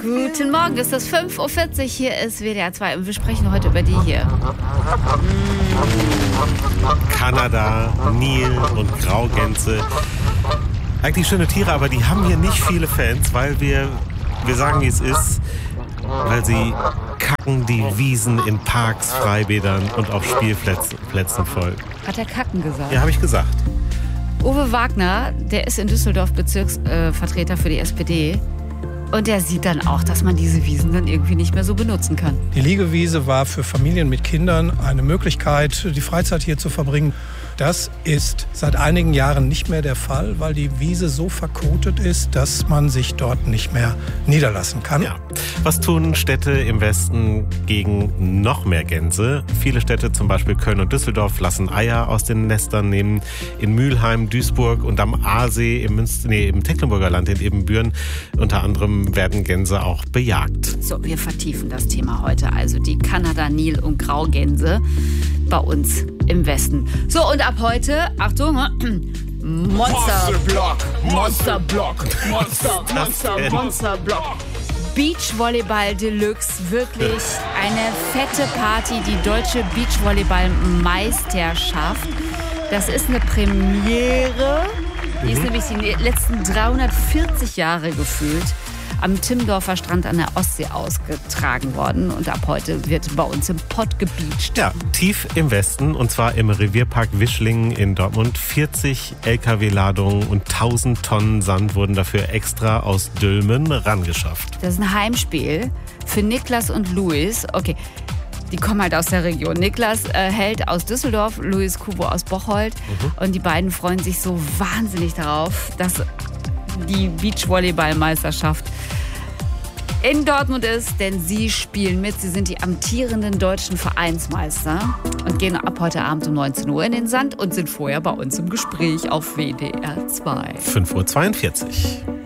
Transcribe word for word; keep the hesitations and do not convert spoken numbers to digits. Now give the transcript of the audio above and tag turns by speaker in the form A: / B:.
A: Guten Morgen, es ist fünf Uhr vierzig, hier ist W D R zwei und wir sprechen heute über die hier.
B: Kanada, Nil und Graugänse. Eigentlich schöne Tiere, aber die haben hier nicht viele Fans, weil wir, wir sagen, wie es ist, weil sie kacken die Wiesen in Parks, Freibädern und auf Spielplätzen voll.
A: Hat er kacken gesagt?
B: Ja, habe ich gesagt.
A: Uwe Wagner, der ist in Düsseldorf Bezirksvertreter äh, für die S P D. Und der sieht dann auch, dass man diese Wiesen dann irgendwie nicht mehr so benutzen kann.
C: Die Liegewiese war für Familien mit Kindern eine Möglichkeit, die Freizeit hier zu verbringen. Das ist seit einigen Jahren nicht mehr der Fall, weil die Wiese so verkotet ist, dass man sich dort nicht mehr niederlassen kann.
B: Ja. Was tun Städte im Westen gegen noch mehr Gänse? Viele Städte, zum Beispiel Köln und Düsseldorf, lassen Eier aus den Nestern nehmen. In Mülheim, Duisburg und am Aasee im, Münster, nee, im Tecklenburger Land in Ebenbüren unter anderem werden Gänse auch bejagt.
A: So, wir vertiefen das Thema heute. Also die Kanada, Nil- und Graugänse bei uns im Westen. So, und ab heute, Achtung, Monsterblock, Monsterblock, Monster, Monster, Monsterblock. Beachvolleyball Deluxe, wirklich eine fette Party, die deutsche Beachvolleyball-Meisterschaft. Das ist eine Premiere, die ist mhm. nämlich die letzten dreihundertvierzig Jahre gefühlt am Timmendorfer Strand an der Ostsee ausgetragen worden. Und ab heute wird bei uns im Pott gebeacht.
B: Ja, tief im Westen, und zwar im Revierpark Wischlingen in Dortmund. vierzig L K W-Ladungen und tausend Tonnen Sand wurden dafür extra aus Dülmen rangeschafft.
A: Das ist ein Heimspiel für Niklas und Luis. Okay, die kommen halt aus der Region. Niklas äh, Held aus Düsseldorf, Luis Kubo aus Bocholt. Mhm. Und die beiden freuen sich so wahnsinnig darauf, dass die Beachvolleyball-Meisterschaft in Dortmund ist, denn sie spielen mit. Sie sind die amtierenden deutschen Vereinsmeister und gehen ab heute Abend um neunzehn Uhr in den Sand und sind vorher bei uns im Gespräch auf W D R zwei.
B: fünf Uhr zweiundvierzig.